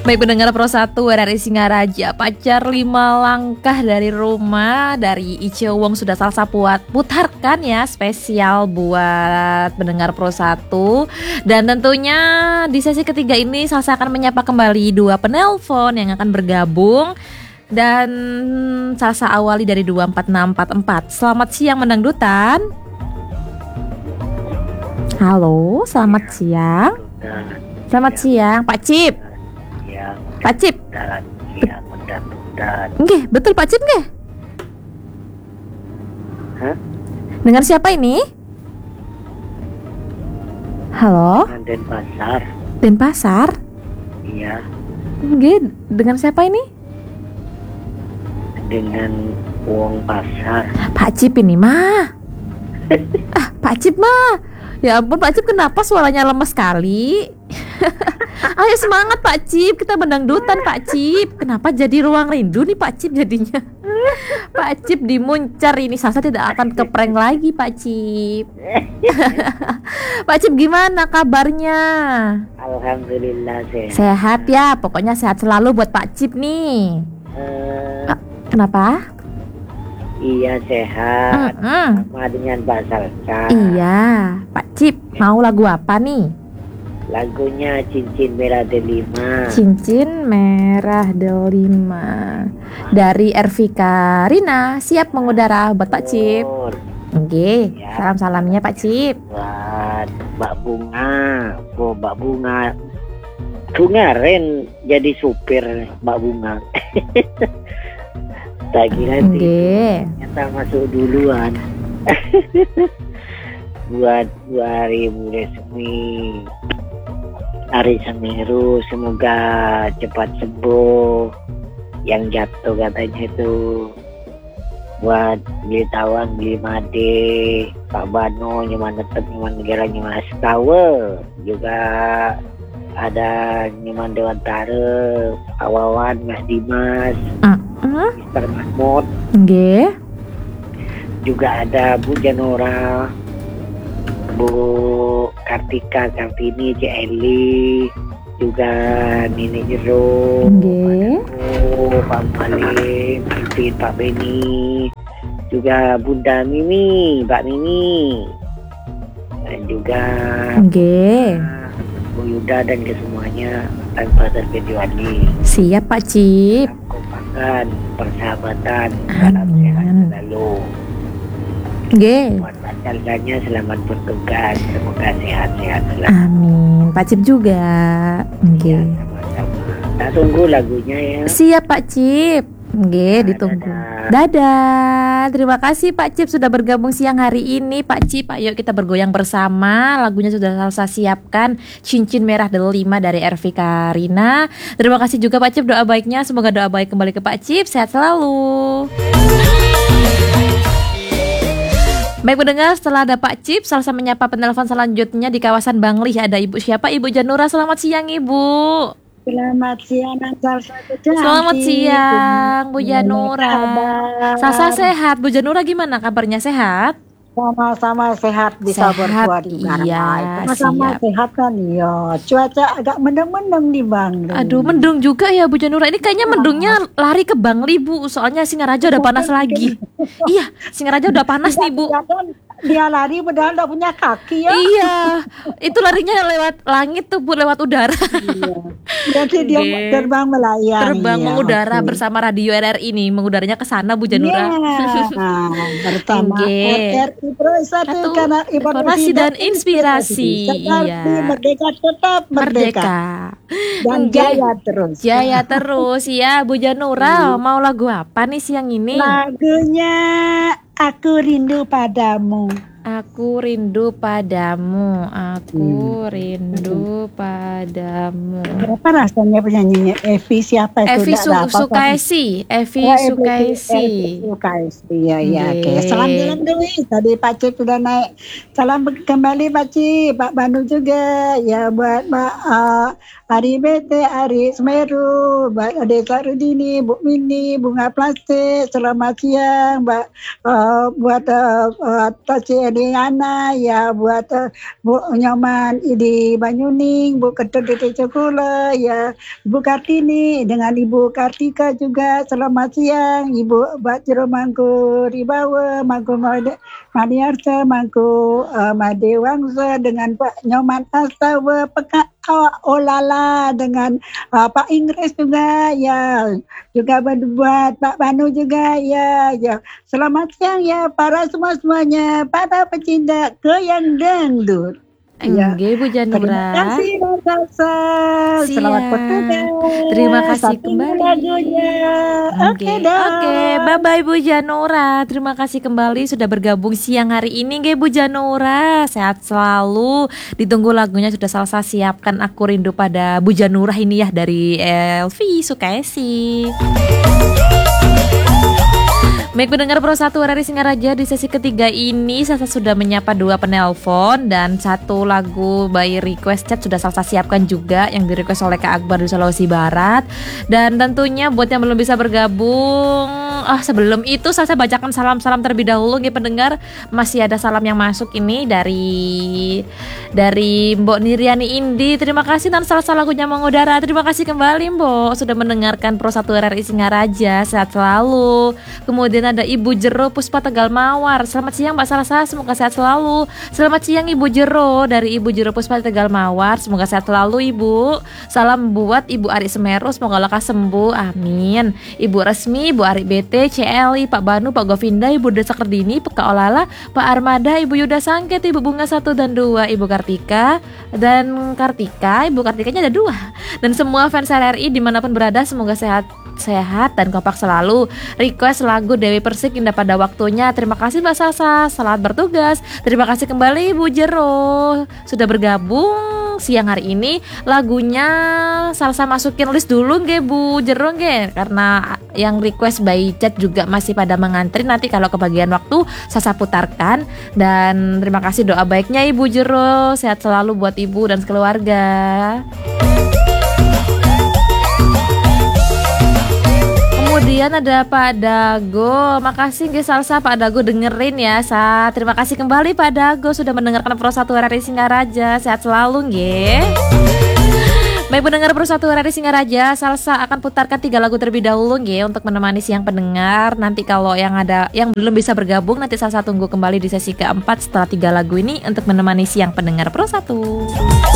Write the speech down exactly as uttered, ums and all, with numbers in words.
Baik pendengar Pro satu R R I Singaraja, pacar lima langkah dari rumah dari Ice Wong sudah Salsa buat putarkan ya, spesial buat pendengar Pro satu. Dan tentunya di sesi ketiga ini Salsa akan menyapa kembali dua penelpon yang akan bergabung. Dan Salsa awali dari dua empat enam empat empat. Selamat siang Mendangdutan. Halo, selamat siang. Selamat siang Pak Cip. Pak Cip. Nggih, betul Pak Cip nggih? Hah? Dengar siapa ini? Halo? Denpasar. Denpasar? Iya. Nggih, dengan siapa ini? Dengan Uang Pasar. Pak Cip ini mah. Ah, Pak Cip mah. Ya ampun Pak Cip, kenapa suaranya lemes sekali? Ayo semangat Pak Cip, kita mendangdutan Pak Cip. Kenapa jadi ruang rindu nih Pak Cip jadinya? Pak Cip dimuncar ini, Salsa tidak akan keprank lagi Pak Cip. Pak Cip gimana kabarnya? Alhamdulillah sehat. Sehat ya, pokoknya sehat selalu buat Pak Cip nih. Eh, Ah, kenapa? iya sehat. Mm-mm. Sama dengan Pak Salsa. Iya, Pak Cip mau lagu apa nih? Lagunya Cincin Merah Delima. Cincin Merah Delima dari Ervika Rina, siap mengudara buat Pak Cip. Oke, Ya. salam-salamnya Pak Cip. Buat Mbak Bunga. Oh, Mbak Bunga. Kemarin jadi supir Mbak Bunga. Tak kira Oke. ternyata masuk duluan. Buat dua ribu resmi Hari Semeru, semoga cepat sembuh. Yang jatuh katanya itu. Buat Bili Tawang, Bili Made, Pak Bano, Nyaman Tetep, Nyaman Negara, Nyaman Astawa. Juga ada Nyaman Dewantara, Pak Wawan, Mas Dimas, Uh-uh. Mister Mahmud. Oke. Juga ada Bu Janora, Bu Kartika Kartini, C. Eli, juga Nini Jero, Oke. Oh, Pak Malim, Pipin, Pak Beni, juga Bunda Mimi, Mbak Mimi, dan juga Oke. Bu Yuda dan kesemuanya tanpa terkecuali. Siap Pak Cip. Kompakan, persahabatan, salam Amin. sehat selalu. Oke. Buat pacarnya selamat bertugas, semoga sehat-sehat selalu. Amin. Pak Cip juga. Oke. Ya, sama-sama. Kita tunggu lagunya ya. Siap Pak Cip. Oke, Nah, ditunggu. dadah. Dadah. Terima kasih Pak Cip sudah bergabung siang hari ini. Pak Cip, ayo kita bergoyang bersama. Lagunya sudah Salsa siapkan, Cincin Merah Delima dari Ervika Rina. Terima kasih juga Pak Cip doa baiknya. Semoga doa baik kembali ke Pak Cip. Sehat selalu. Baik pendengar, setelah ada Pak Cip, Salsa menyapa penelpon selanjutnya di kawasan Bangli. Ada Ibu siapa? Ibu Janura. Selamat siang Ibu. Selamat siang, Salsa. Selamat siang Bu Janura. Salsa Sasa sehat. Bu Janura gimana kabarnya, sehat? sama-sama sehat bisa Sehat, berbuat di iya, sama-sama siap. sehat kan ya. Cuaca agak mendung-mendung di Bang. Aduh, mendung juga ya Bu Janura. Ini kayaknya mendungnya lari ke Bangli Bu. Soalnya Singaraja udah panas lagi. Iya, Singaraja udah panas nih Bu. Dia lari padahal nggak punya kaki ya. Iya, itu larinya lewat langit tuh Bu, lewat udara. Iya. Berarti dia Oke. terbang melayang. Terbang iya, mengudara oke. bersama radio R R I ini. Mengudaranya ke sana Bu Janura. Iya. Nah, bersama Oke. R R I Pro satu Satu, karena informasi dan inspirasi. Sekali Iya. merdeka tetap merdeka. Merdeka. Dan Oke. jaya terus. Jaya terus ya Bu Janura. Mau lagu apa nih siang ini? Lagunya Aku Rindu Padamu. Aku rindu padamu, aku rindu padamu. Berapa rasanya penyanyinya? Evi siapa itu? Evi Nggak Su- ada apa-apa. Sukaisi, Evi Oh, Evi- Sukaisi. Evi Sukaisi, ya ya. Oke. Oke. Salam jalan dulu. Tadi Pak Cip sudah naik. Salam kembali Pak Cip, Pak Banu juga. Ya buat Mbak uh, Ari B T, Ari Semeru, Mbak Desa Rudini, Bu Mini, Bunga Plastik. Selamat siang, Mbak. Uh, buat uh, uh, Taci Diana, ya buat uh, Bu Nyoman di Banyuning, Bu Ketut di Cokula, ya Ibu Kartini dengan Ibu Kartika juga selamat siang, Ibu Bajro Mangku Ribawa, Mangku Made- Maniarsa, Mangku uh, Made Wangsa dengan Pak Nyoman Astawa, Peka oh, Olala dengan uh, Pak Inggris juga, ya juga buat Pak Banu juga, ya ya. Selamat siang ya para semua-semuanya, para pecinta goyang dangdut. Ya, Enggak Bu terima Janura. kasih Mbak Salsa. Selamat Siap. bertugas. Terima kasih Satunya kembali. lagunya. Oke Oke, dah. oke, bye bye Bu Janura. Terima kasih kembali sudah bergabung siang hari ini, nggih Bu Janura. Sehat selalu. Ditunggu lagunya sudah Salsa siapkan. Aku rindu pada Bu Janura ini ya dari Elvi Sukaisi. Baik pendengar Pro satu R R I Singaraja, di sesi ketiga ini Salsa sudah menyapa dua penelpon dan satu lagu by request chat sudah Salsa siapkan juga yang di request oleh Kak Akbar di Sulawesi Barat. Dan tentunya buat yang belum bisa bergabung, ah sebelum itu Salsa bacakan salam-salam terlebih dahulu nih pendengar. Masih ada salam yang masuk ini dari dari Mbok Niriani Indi. Terima kasih dan Salsa lagunya mengudara. Terima kasih kembali Mbok sudah mendengarkan Pro satu R R I Singaraja. Sehat selalu. Kemudian ada Ibu Jero Puspa Tegal Mawar. Selamat siang Mbak Salsa, semoga sehat selalu. Selamat siang Ibu Jero dari Ibu Jero Puspa Tegal Mawar. Semoga sehat selalu Ibu. Salam buat Ibu Ari Semeru, semoga lekas sembuh, amin. Ibu Resmi, Ibu Ari B T, C L I, Pak Banu, Pak Govinda, Ibu Desa Kerdini, Pak Olala, Pak Armada, Ibu Yuda Sangket, Ibu Bunga satu dan dua, Ibu Kartika dan Kartika, Ibu Kartikanya ada dua. Dan semua fans R R I dimanapun berada, semoga sehat sehat dan kompak selalu. Request lagu Dewi Persik Indah pada waktunya. Terima kasih Mbak Salsa, selamat bertugas. Terima kasih kembali Bu Jero sudah bergabung siang hari ini. Lagunya Salsa masukin list dulu nggih Bu Jero nggih, karena yang request by chat juga masih pada mengantri. Nanti kalau kebagian waktu Salsa putarkan. Dan terima kasih doa baiknya Ibu Jero, sehat selalu buat Ibu dan keluarga. Kemudian ada Pak Dago. Makasih nggih Salsa Pak Dago dengerin ya. Sa. Terima kasih kembali Pak Dago sudah mendengarkan Pro satu R R I Singaraja. Sehat selalu nggih. Baik pendengar Pro satu R R I Singaraja, Salsa akan putarkan tiga lagu terlebih dahulu nggih untuk menemani siang pendengar. Nanti kalau yang ada yang belum bisa bergabung, nanti Salsa tunggu kembali di sesi keempat setelah tiga lagu ini untuk menemani siang pendengar Pro satu.